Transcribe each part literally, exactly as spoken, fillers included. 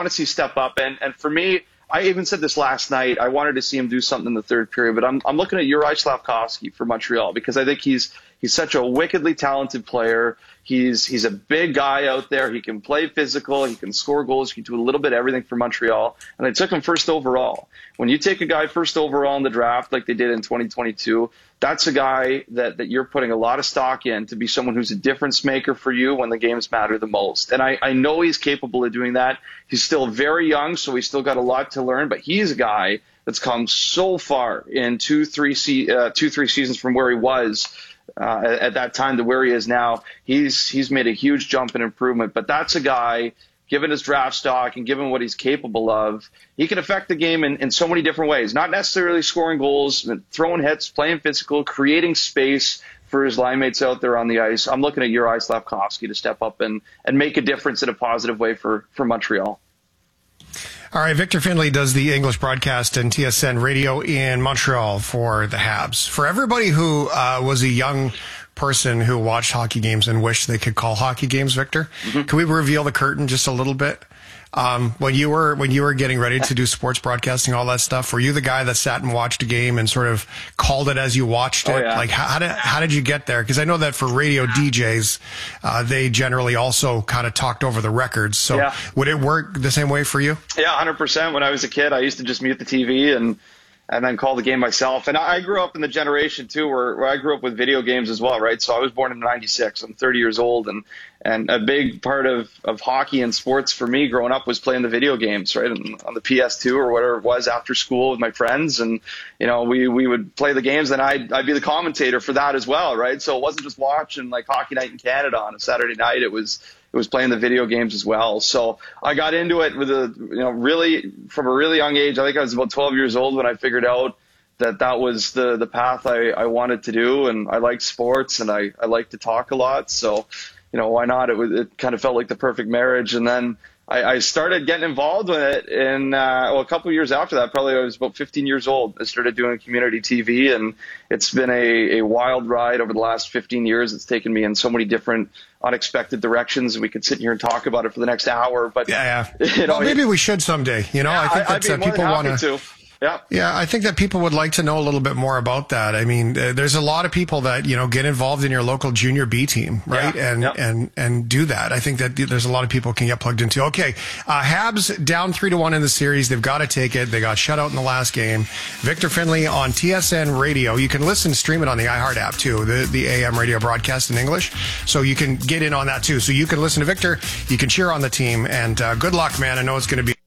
want to see step up. And, and for me, I even said this last night. I wanted to see him do something in the third period, but I'm I'm looking at Juraj Slafkovsky for Montreal because I think he's he's such a wickedly talented player. He's he's a big guy out there. He can play physical. He can score goals. He can do a little bit of everything for Montreal. And I took him first overall. When you take a guy first overall in the draft like they did in twenty twenty-two, that's a guy that, that you're putting a lot of stock in to be someone who's a difference maker for you when the games matter the most. And I, I know he's capable of doing that. He's still very young, so he's still got a lot to learn, but he's a guy that's come so far in two, three, se- uh, two, three seasons from where he was uh, at, at that time to where he is now. He's, he's made a huge jump in improvement, but that's a guy, given his draft stock and given what he's capable of, he can affect the game in, in so many different ways. Not necessarily scoring goals, throwing hits, playing physical, creating space for his line mates out there on the ice. I'm looking at Juraj Slafkovsky to step up and, and make a difference in a positive way for, for Montreal. All right, Victor Findlay does the English broadcast and T S N radio in Montreal for the Habs. For everybody who uh, was a young person who watched hockey games and wished they could call hockey games, Victor, mm-hmm. Can we reveal the curtain just a little bit? Um, when you were when you were getting ready to do sports broadcasting, all that stuff, were you the guy that sat and watched a game and sort of called it as you watched it? Oh, yeah. Like, how, how did how did you get there? Because I know that for radio D Js, uh, they generally also kind of talked over the records. So yeah. Would it work the same way for you? Yeah, one hundred percent. When I was a kid, I used to just mute the T V and and then call the game myself. And I grew up in the generation, too, where, where I grew up with video games as well, right? So I was born in ninety-six. I'm thirty years old. And, and a big part of, of hockey and sports for me growing up was playing the video games, right? And on the P S two or whatever it was after school with my friends. And, you know, we, we would play the games and I'd, I'd be the commentator for that as well, right? So it wasn't just watching like Hockey Night in Canada on a Saturday night. It was It was playing the video games as well. So I got into it with a, you know, really from a really young age. I think I was about twelve years old when I figured out that that was the, the path I, I wanted to do. And I like sports and I, I like to talk a lot. So, you know, why not? It was, it kind of felt like the perfect marriage. And then I, I started getting involved with it in, uh, well, a couple of years after that, probably I was about fifteen years old. I started doing community T V, and it's been a, a wild ride over the last fifteen years. It's taken me in so many different unexpected directions, and we could sit here and talk about it for the next hour. But yeah, yeah. You know, well, maybe we should someday. You know, yeah, I think I, that uh, people want to. Yeah. Yeah, I think that people would like to know a little bit more about that. I mean, uh, there's a lot of people that, you know, get involved in your local junior B team, right? Yeah. And, yep. and, and do that. I think that there's a lot of people can get plugged into. Okay. Uh, Habs down three to one in the series. They've got to take it. They got shut out in the last game. Victor Findlay on T S N radio. You can listen, stream it on the iHeart app too, the, the A M radio broadcast in English. So you can get in on that too. So you can listen to Victor. You can cheer on the team, and uh, good luck, man. I know it's going to be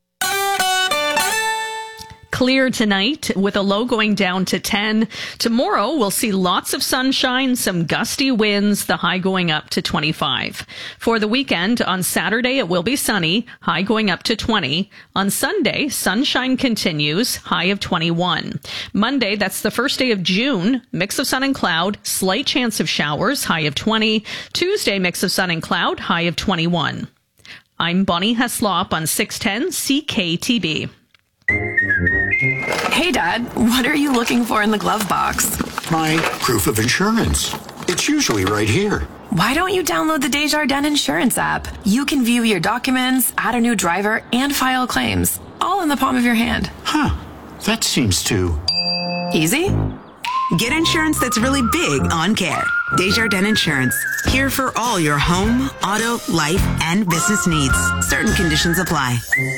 clear tonight with a low going down to ten. Tomorrow we'll see lots of sunshine, some gusty winds, the high going up to twenty-five. For the weekend, on Saturday it will be sunny, high going up to twenty. On Sunday, sunshine continues, high of twenty-one. Monday, that's the first day of June, mix of sun and cloud, slight chance of showers, high of twenty. Tuesday, mix of sun and cloud, high of twenty-one. I'm Bonnie Heslop on six ten C K T B. Hey, Dad, what are you looking for in the glove box? My proof of insurance. It's usually right here. Why don't you download the Desjardins Insurance app? You can view your documents, add a new driver, and file claims, all in the palm of your hand. Huh. That seems too... easy? Get insurance that's really big on care. Desjardins Insurance. Here for all your home, auto, life, and business needs. Certain conditions apply.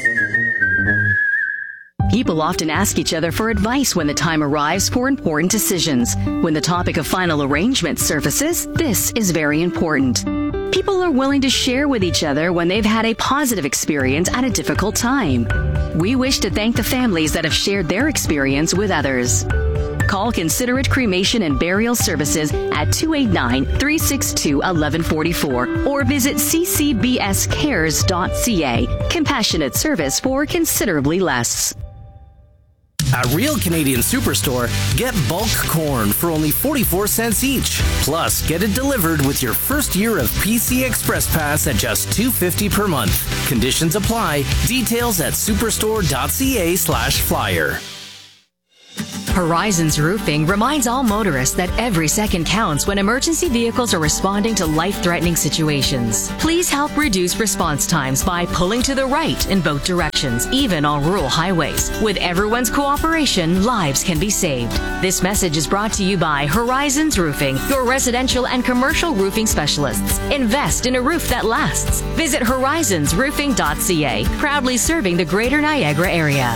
People often ask each other for advice when the time arrives for important decisions. When the topic of final arrangement surfaces, this is very important. People are willing to share with each other when they've had a positive experience at a difficult time. We wish to thank the families that have shared their experience with others. Call Considerate Cremation and Burial Services at two eight nine, three six two, one one four four or visit c c b s cares dot c a. Compassionate service for considerably less. At Real Canadian Superstore, get bulk corn for only forty-four cents each. Plus, get it delivered with your first year of P C Express Pass at just two dollars and fifty cents per month. Conditions apply. Details at superstore dot c a slash flyer. Horizons Roofing reminds all motorists that every second counts when emergency vehicles are responding to life-threatening situations. Please help reduce response times by pulling to the right in both directions, even on rural highways. With everyone's cooperation, lives can be saved. This message is brought to you by Horizons Roofing, your residential and commercial roofing specialists. Invest in a roof that lasts. Visit horizons roofing dot c a, proudly serving the Greater Niagara area.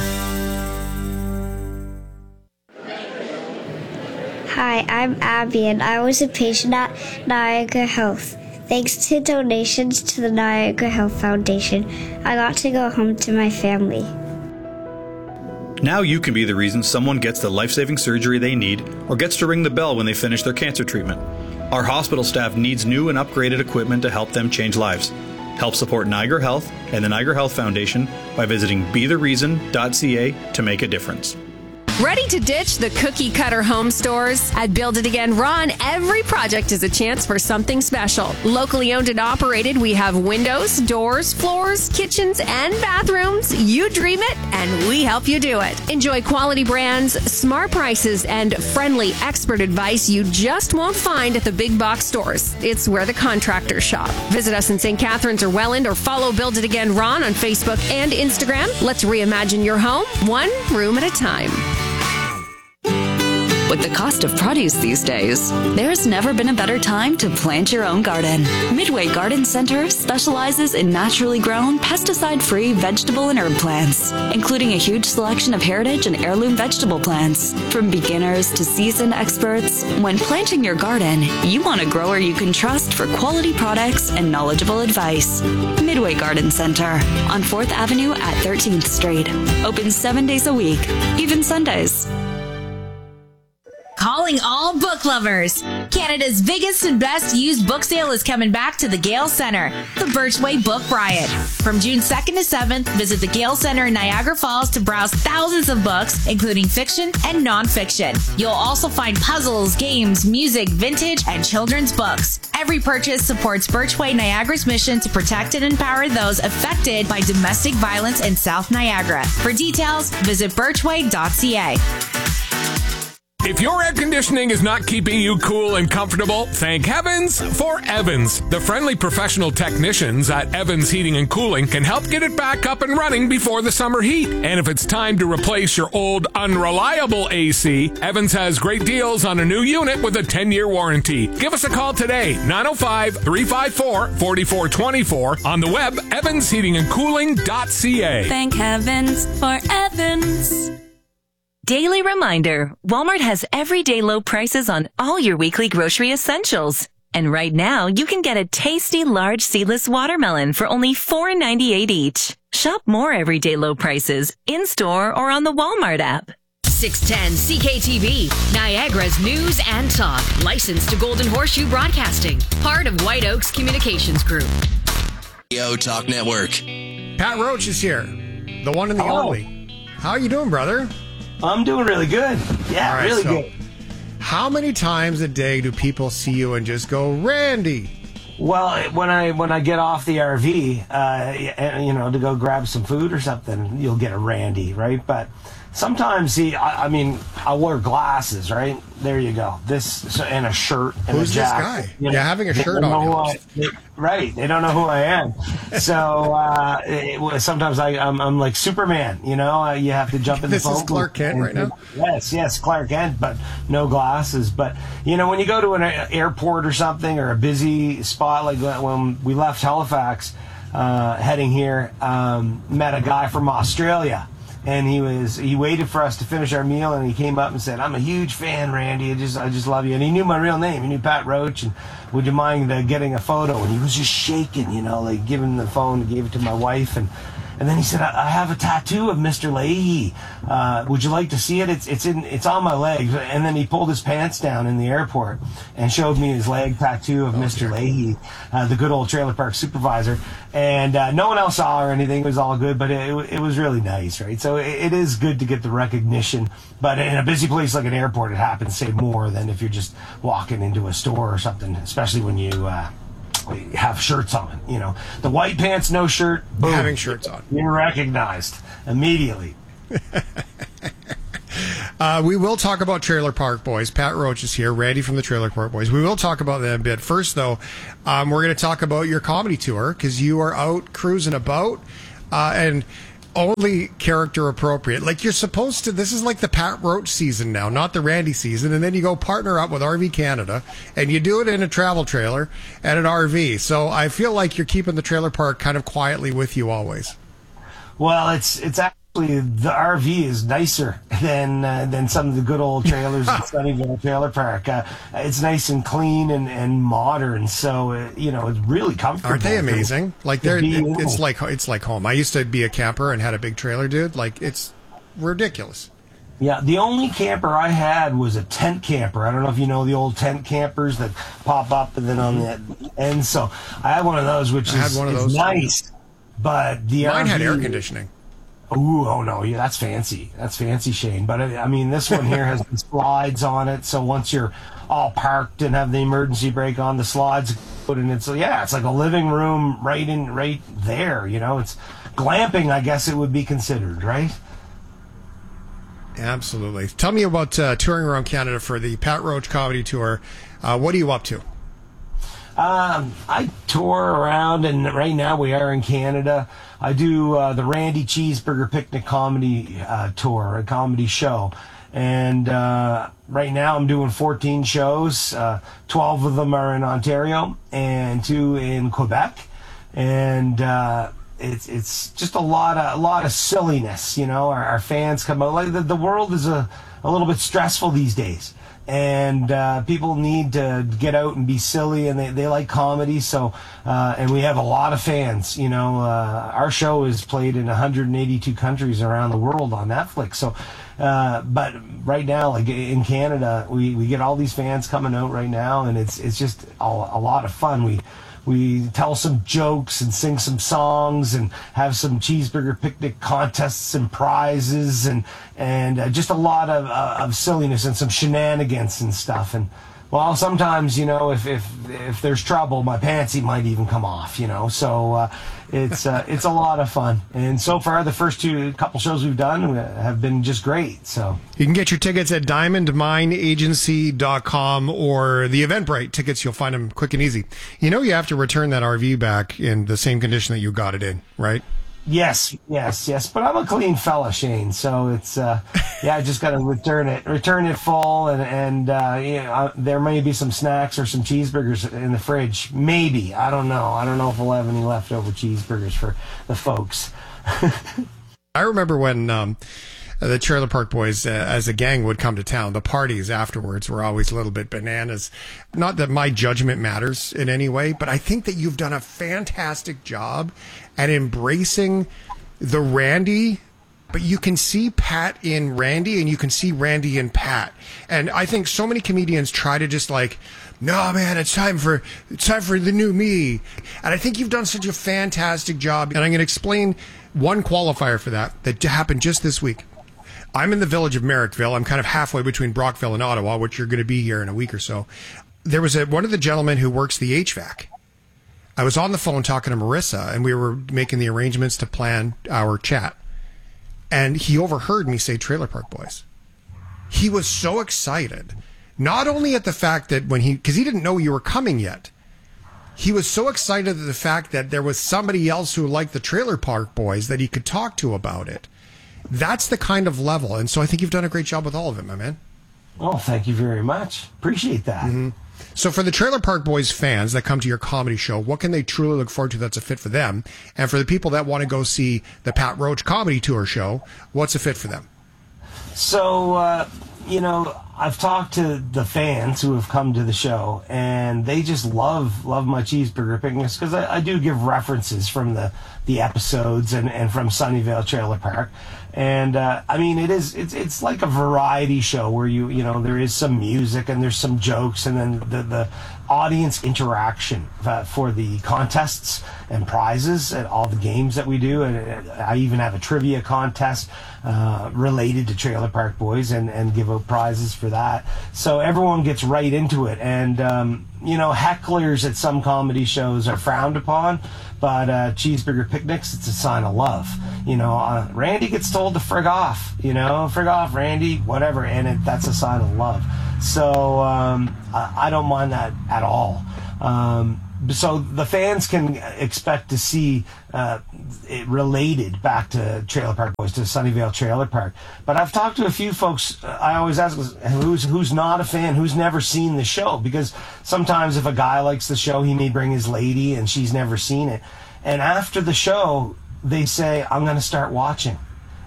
Hi, I'm Abby, and I was a patient at Niagara Health. Thanks to donations to the Niagara Health Foundation, I got to go home to my family. Now you can be the reason someone gets the life-saving surgery they need or gets to ring the bell when they finish their cancer treatment. Our hospital staff needs new and upgraded equipment to help them change lives. Help support Niagara Health and the Niagara Health Foundation by visiting be the reason dot c a to make a difference. Ready to ditch the cookie-cutter home stores? At Build It Again Ron, every project is a chance for something special. Locally owned and operated, we have windows, doors, floors, kitchens, and bathrooms. You dream it, and we help you do it. Enjoy quality brands, smart prices, and friendly expert advice you just won't find at the big box stores. It's where the contractors shop. Visit us in Saint Catharines or Welland, or follow Build It Again Ron on Facebook and Instagram. Let's reimagine your home, one room at a time. With the cost of produce these days, there's never been a better time to plant your own garden. Midway Garden Center specializes in naturally grown, pesticide-free vegetable and herb plants, including a huge selection of heritage and heirloom vegetable plants. From beginners to seasoned experts, when planting your garden, you want a grower you can trust for quality products and knowledgeable advice. Midway Garden Center on fourth Avenue at thirteenth Street. Open seven days a week, even Sundays. Calling all book lovers. Canada's biggest and best used book sale is coming back to the Gale Centre, the Birchway Book Riot. From June second to seventh, visit the Gale Centre in Niagara Falls to browse thousands of books, including fiction and non-fiction. You'll also find puzzles, games, music, vintage, and children's books. Every purchase supports Birchway Niagara's mission to protect and empower those affected by domestic violence in South Niagara. For details, visit birchway dot c a. If your air conditioning is not keeping you cool and comfortable, thank heavens for Evans. The friendly professional technicians at Evans Heating and Cooling can help get it back up and running before the summer heat. And if it's time to replace your old, unreliable A C, Evans has great deals on a new unit with a ten-year warranty. Give us a call today, nine oh five, three five four, four four two four, on the web, evans heating and cooling dot c a. Thank heavens for Evans. Daily reminder, Walmart has everyday low prices on all your weekly grocery essentials. And right now, you can get a tasty large seedless watermelon for only four ninety-eight each. Shop more everyday low prices in-store or on the Walmart app. six ten C K T V, Niagara's news and talk. Licensed to Golden Horseshoe Broadcasting. Part of White Oaks Communications Group. Yo Talk Network. Pat Roach is here. The one and the Hello. only. How are you doing, brother? I'm doing really good. Yeah, All right, really so good. How many times a day do people see you and just go, Randy? Well, when I when I get off the R V, uh, you know, to go grab some food or something, you'll get a Randy, right? But sometimes, see, I, I mean, I wear glasses, right? There you go. This and a shirt and Who's a jacket. this guy? You know, Yeah, having a they shirt don't on. know who you. I- they- right? They don't know who I am. So uh, it, sometimes I, I'm, I'm like Superman. You know, uh, you have to jump in the This phone is Clark booth Kent and- right now? Yes, yes, Clark Kent, but no glasses. But, you know, when you go to an a- airport or something or a busy spot, like when we left Halifax uh, heading here, um, met a guy from Australia. And he was he waited for us to finish our meal, and he came up and said, "I'm a huge fan, Randy. I just I just love you." And he knew my real name. He knew Pat Roach. And would you mind uh, getting a photo? And he was just shaking, you know, like giving the phone, gave it to my wife, and. And then he said, I I have a tattoo of Mister Leahy. Uh, would you like to see it? It's it's in it's on my leg. And then he pulled his pants down in the airport and showed me his leg tattoo of Mister Leahy, uh, the good old trailer park supervisor. And uh, no one else saw or anything. It was all good, but it, it was really nice, right? So it, it is good to get the recognition. But in a busy place like an airport, it happens, say, more than if you're just walking into a store or something, especially when you... Uh, have shirts on, you know, the white pants, no shirt, boom, having shirts on, you're recognized immediately. uh, Uh, we will talk about Trailer Park Boys. Pat Roach is here, Randy from the Trailer Park Boys. We will talk about them a bit. First, though, um, we're going to talk about your comedy tour because you are out cruising about uh, and only character appropriate. Like you're supposed to, this is like the Pat Roach season now, not the Randy season. And then you go partner up with R V Canada and you do it in a travel trailer and an R V. So I feel like you're keeping the trailer park kind of quietly with you always. Well, it's it's actually the R V is nicer than uh, than some of the good old trailers in Sunnyvale Trailer Park. Uh, it's nice and clean and, and modern, so uh, you know it's really comfortable. Aren't they amazing? Like they're it, it's like it's like home. I used to be a camper and had a big trailer, dude. Like it's ridiculous. Yeah, the only camper I had was a tent camper. I don't know if you know the old tent campers that pop up and then on the end. So I had one of those, which I is had one of those nice. Too. But the mine R V, had air conditioning. Ooh, oh no, yeah, that's fancy. That's fancy, Shane. But I mean, this one here has the slides on it, so once you're all parked and have the emergency brake on, the slides put in it. So yeah, it's like a living room right in, right there. You know, it's glamping, I guess it would be considered, right? Absolutely. Tell me about uh, touring around Canada for the Pat Roach Comedy Tour. Uh, what are you up to? Um, I tour around, and right now we are in Canada. I do uh, the Randy Cheeseburger Picnic Comedy uh, Tour, a comedy show. And uh, right now I'm doing fourteen shows. Uh, twelve of them are in Ontario and two in Quebec. And uh, it's it's just a lot of a lot of silliness, you know. Our, our fans come out. Like the, the world is a, a little bit stressful these days. And uh, people need to get out and be silly, and they, they like comedy. So, uh, and we have a lot of fans. You know, uh, our show is played in one hundred eighty-two countries around the world on Netflix. So, uh, but right now, like in Canada, we, we get all these fans coming out right now, and it's it's just a, a lot of fun. We we tell some jokes and sing some songs and have some cheeseburger picnic contests and prizes and and uh, just a lot of uh, of silliness and some shenanigans and stuff. And well, sometimes, you know, if if if there's trouble, my pantsy might even come off, you know. So uh, it's uh, it's a lot of fun. And so far, the first two couple shows we've done have been just great. So you can get your tickets at diamond mine agency dot com or the Eventbrite tickets. You'll find them quick and easy. You know, you have to return that R V back in the same condition that you got it in, right? Yes, yes, yes. But I'm a clean fella, Shane. So it's uh, yeah, I just got to return it, return it full, and and uh, you know, uh, there may be some snacks or some cheeseburgers in the fridge. Maybe, I don't know. I don't know if we'll have any leftover cheeseburgers for the folks. I remember when um, the Trailer Park Boys, uh, as a gang, would come to town. The parties afterwards were always a little bit bananas. Not that my judgment matters in any way, but I think that you've done a fantastic job at embracing the Randy, but you can see Pat in Randy and you can see Randy in Pat. And I think so many comedians try to just like, no, man, it's time for it's time for the new me. And I think you've done such a fantastic job. And I'm going to explain one qualifier for that that happened just this week. I'm in the village of Merrickville. I'm kind of halfway between Brockville and Ottawa, which you're going to be here in a week or so. There was a, one of the gentlemen who works the H V A C. I was on the phone talking to Marissa, and we were making the arrangements to plan our chat. And he overheard me say Trailer Park Boys. He was so excited, not only at the fact that when he, because he didn't know you were coming yet, he was so excited at the fact that there was somebody else who liked the Trailer Park Boys that he could talk to about it. That's the kind of level. And so I think you've done a great job with all of it, my man. Oh, thank you very much. Appreciate that. Mm-hmm. So for the Trailer Park Boys fans that come to your comedy show, what can they truly look forward to that's a fit for them? And for the people that want to go see the Pat Roach Comedy Tour show, what's a fit for them? So, uh, you know, I've talked to the fans who have come to the show, and they just love love my cheeseburger picnics because I, I do give references from the, the episodes and, and from Sunnyvale Trailer Park. And uh, I mean, it is it's it's like a variety show where you you know there is some music and there's some jokes, and then the the audience interaction uh, for the contests and prizes and all the games that we do. And I even have a trivia contest uh, related to Trailer Park Boys, and and give a, about prizes for that. So everyone gets right into it. And, um, you know, hecklers at some comedy shows are frowned upon, but uh, cheeseburger picnics, it's a sign of love. You know, uh, Randy gets told to frig off, you know, frig off, Randy, whatever, and it, that's a sign of love. So um, I, I don't mind that at all. Um, so the fans can expect to see uh, it related back to Trailer Park Boys, to Sunnyvale Trailer Park. But I've talked to a few folks. I always ask who's who's not a fan, who's never seen the show, because sometimes if a guy likes the show, he may bring his lady and she's never seen it. And after the show, they say, I'm going to start watching.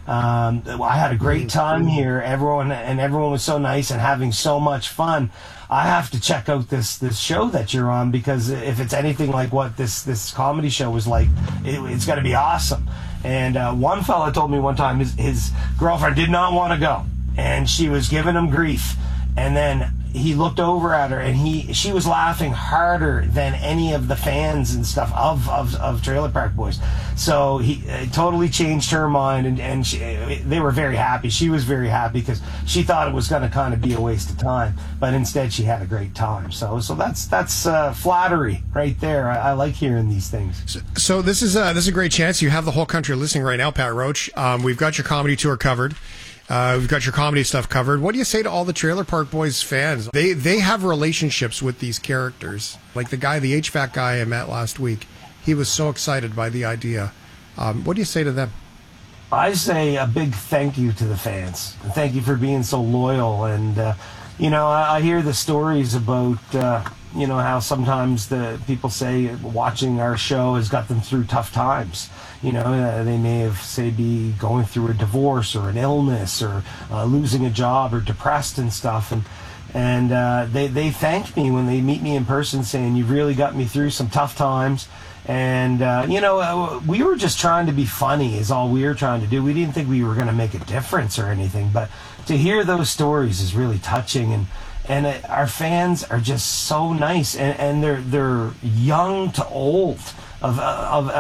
Um, I had a great time here. Everyone and everyone was so nice and having so much fun. I have to check out this this show that you're on, because if it's anything like what this this comedy show was like, it, it's going to be awesome. And uh, one fella told me one time his his girlfriend did not want to go, and she was giving him grief. And then he looked over at her, and he she was laughing harder than any of the fans and stuff of of, of Trailer Park Boys. So he it totally changed her mind, and and she, they were very happy. She was very happy because she thought it was going to kind of be a waste of time, but instead she had a great time. So so that's that's uh, flattery right there. I, I like hearing these things. So, so this is uh, this is a great chance. You have the whole country listening right now, Pat Roach. Um, we've got your comedy tour covered. Uh, we've got your comedy stuff covered. What do you say to all the Trailer Park Boys fans? They they have relationships with these characters. Like the guy, the H V A C guy I met last week, he was so excited by the idea. Um, what do you say to them? I say a big thank you to the fans. Thank you for being so loyal. And, uh, you know, I, I hear the stories about, uh, you know, how sometimes the people say watching our show has got them through tough times. You know, uh, they may have, say, be going through a divorce or an illness or uh, losing a job or depressed and stuff. And and uh, they, they thank me when they meet me in person, saying, you've really got me through some tough times. And, uh, you know, uh, we were just trying to be funny is all we were trying to do. We didn't think we were going to make a difference or anything. But to hear those stories is really touching. And and uh, our fans are just so nice. And, and they're, they're young to old. Of, of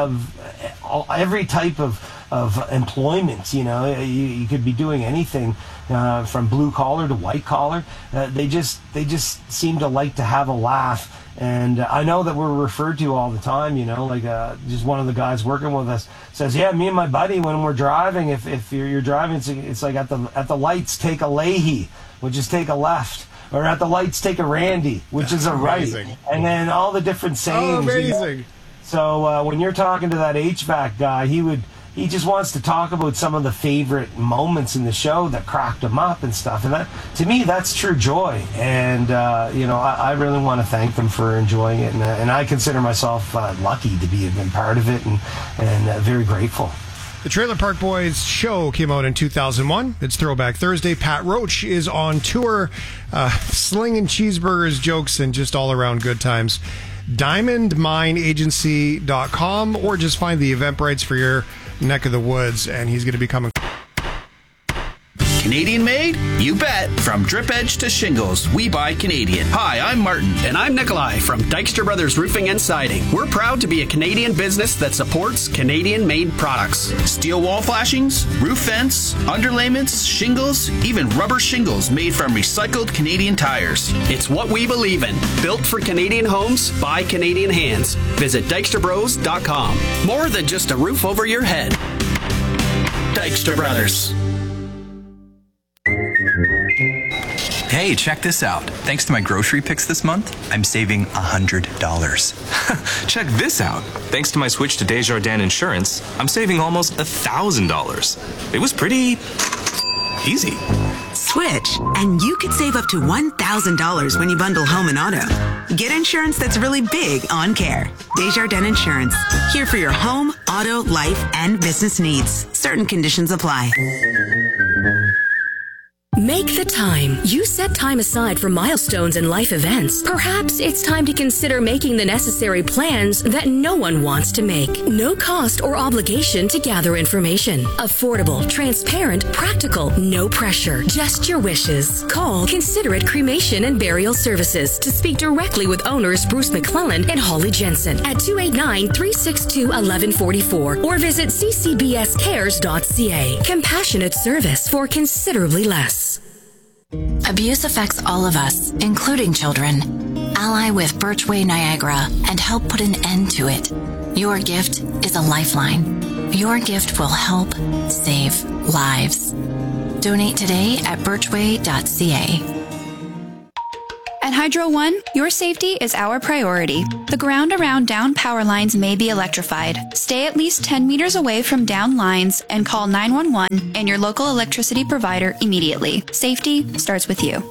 of every type of of employment, you know, you, you could be doing anything uh, from blue collar to white collar. Uh, they just they just seem to like to have a laugh, and I know that we're referred to all the time. You know, like uh, just one of the guys working with us says, "Yeah, me and my buddy when we're driving, if if you're, you're driving, it's, it's like at the at the lights take a Leahy, which is take a left." Or at the lights take a Randy, which is a right, and then all the different sayings. Oh, amazing! You know? So uh, when you're talking to that H V A C guy, he would he just wants to talk about some of the favorite moments in the show that cracked him up and stuff. And that, to me, that's true joy. And uh, you know, I, I really want to thank them for enjoying it, and, uh, and I consider myself uh, lucky to be a been part of it, and and uh, very grateful. The Trailer Park Boys show came out in two thousand one. It's Throwback Thursday. Pat Roach is on tour, uh, slinging cheeseburgers, jokes, and just all around good times. diamond mine agency dot com, or just find the Eventbrites for your neck of the woods, and he's going to be coming. Canadian made? You bet. From drip edge to shingles, we buy Canadian. Hi, I'm Martin. And I'm Nikolai from Dykstra Brothers Roofing and Siding. We're proud to be a Canadian business that supports Canadian-made products. Steel wall flashings, roof vents, underlayments, shingles, even rubber shingles made from recycled Canadian tires. It's what we believe in. Built for Canadian homes by Canadian hands. Visit dykstra bros dot com. More than just a roof over your head. Dykstra Brothers. Hey, check this out. Thanks to my grocery picks this month, I'm saving one hundred dollars. Check this out. Thanks to my switch to Desjardins Insurance, I'm saving almost one thousand dollars. It was pretty easy. Switch, and you could save up to one thousand dollars when you bundle home and auto. Get insurance that's really big on care. Desjardins Insurance. Here for your home, auto, life, and business needs. Certain conditions apply. Make the time. You set time aside for milestones and life events. Perhaps it's time to consider making the necessary plans that no one wants to make. No cost or obligation to gather information. Affordable, transparent, practical, no pressure. Just your wishes. Call Considerate Cremation and Burial Services to speak directly with owners Bruce McClellan and Holly Jensen at two eight nine, three six two, one one four four or visit c c b s cares dot c a. Compassionate service for considerably less. Abuse affects all of us, including children. Ally with Birchway Niagara and help put an end to it. Your gift is a lifeline. Your gift will help save lives. Donate today at birchway dot c a. At Hydro One, your safety is our priority. The ground around down power lines may be electrified. Stay at least ten meters away from down lines and call nine one one and your local electricity provider immediately. Safety starts with you.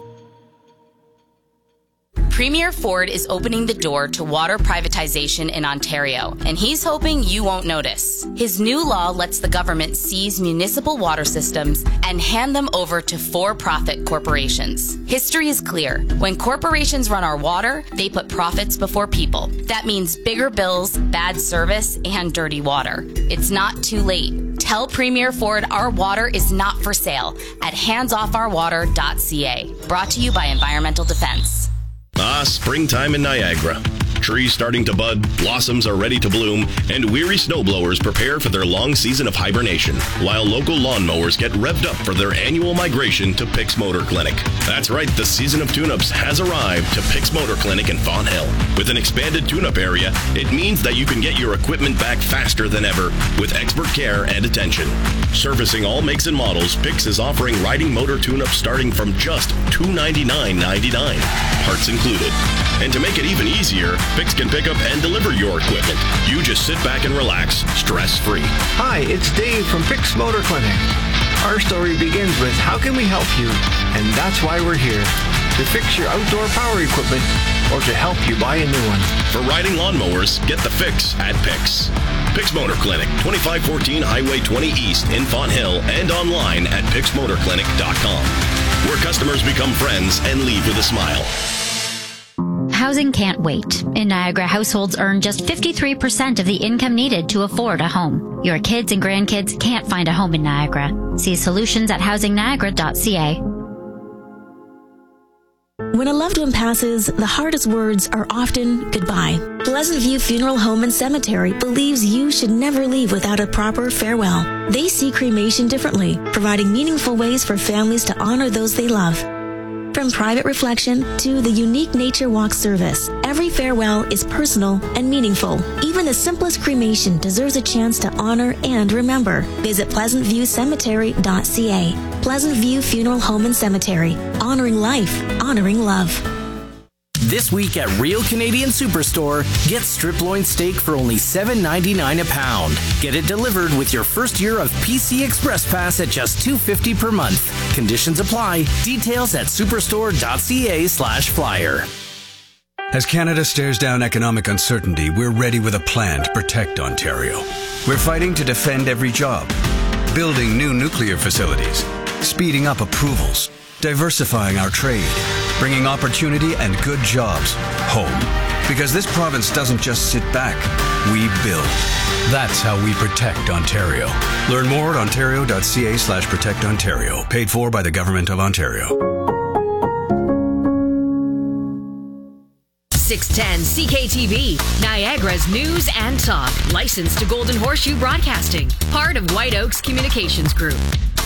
Premier Ford is opening the door to water privatization in Ontario, and he's hoping you won't notice. His new law lets the government seize municipal water systems and hand them over to for-profit corporations. History is clear. When corporations run our water, they put profits before people. That means bigger bills, bad service, and dirty water. It's not too late. Tell Premier Ford our water is not for sale at hands off our water dot c a. Brought to you by Environmental Defense. Ah, springtime in Niagara. Trees starting to bud, blossoms are ready to bloom, and weary snowblowers prepare for their long season of hibernation, while local lawnmowers get revved up for their annual migration to Pick's Motor Clinic. That's right, the season of tune-ups has arrived to Pick's Motor Clinic in Fawn Hill. With an expanded tune-up area, it means that you can get your equipment back faster than ever with expert care and attention. Servicing all makes and models, Pick's is offering riding motor tune-ups starting from just two hundred ninety-nine dollars and ninety-nine cents, parts included. And to make it even easier, Pick's can pick up and deliver your equipment. You just sit back and relax, stress-free. Hi, it's Dave from Pick's Motor Clinic. Our story begins with how can we help you? And that's why we're here. To fix your outdoor power equipment or to help you buy a new one. For riding lawnmowers, get the fix at Pick's. Pick's Motor Clinic, twenty-five fourteen Highway twenty East in Fawn Hill, and online at picks motor clinic dot com, where customers become friends and leave with a smile. Housing can't wait. In Niagara, households earn just fifty-three percent of the income needed to afford a home. Your kids and grandkids can't find a home in Niagara. See solutions at housing niagara dot c a. When a loved one passes, the hardest words are often goodbye. Pleasant View Funeral Home and Cemetery believes you should never leave without a proper farewell. They see cremation differently, providing meaningful ways for families to honor those they love. From private reflection to the unique nature walk service, every farewell is personal and meaningful. Even the simplest cremation deserves a chance to honor and remember. Visit pleasant view cemetery dot c a. Pleasant View Funeral Home and Cemetery. Honoring life, honoring love. This week at Real Canadian Superstore, get strip loin steak for only seven ninety-nine a pound. Get it delivered with your first year of P C Express Pass at just two fifty per month. Conditions apply. Details at superstore dot c a slash flyer. As Canada stares down economic uncertainty, we're ready with a plan to protect Ontario. We're fighting to defend every job, building new nuclear facilities, speeding up approvals, diversifying our trade, bringing opportunity and good jobs home. Because this province doesn't just sit back, we build. That's how we protect Ontario. Learn more at ontario dot c a slash protect Ontario. Paid for by the Government of Ontario. six ten C K T V, Niagara's news and talk. Licensed to Golden Horseshoe Broadcasting. Part of White Oaks Communications Group.